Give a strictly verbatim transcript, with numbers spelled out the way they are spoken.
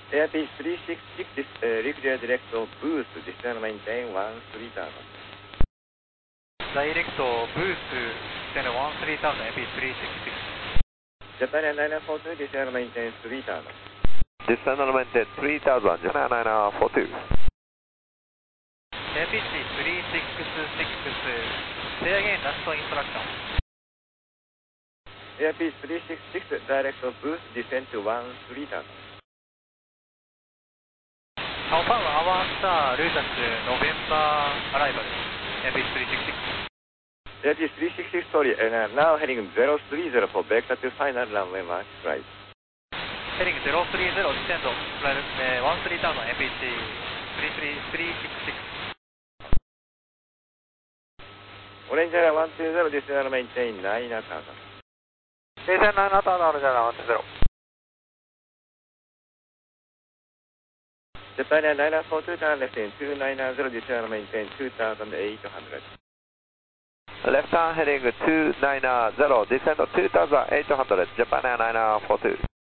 Airbus three six six, uh, Liquid direct boost, descend maintain one three thousand. Direct boost, descend one three thousand, Airbus three six six. Japan Air nine four two, descend maintain three thousand. Descend maintain three thousand, Japan Air nine four two. Airbus three six six, say again, last instruction. Airbus three six six, direct boost, descend to one three thousand. Confirm our star, Lusac, November arrival, Airbus three six six. Airbus three six six, sorry, and uh, now heading zero three zero for vector to final runway mark right. Heading zero three zero, descend uh, one three thousand, Airbus three three six six. Orange Area one two zero, descend maintain nine thousand. Descend nine thousand, Orange Area one two zero. Japan Air nine four two, turn left in two nine zero, descend maintain two thousand eight hundred. Left turn heading two nine zero, descend two thousand eight hundred, Japan Air nine four two.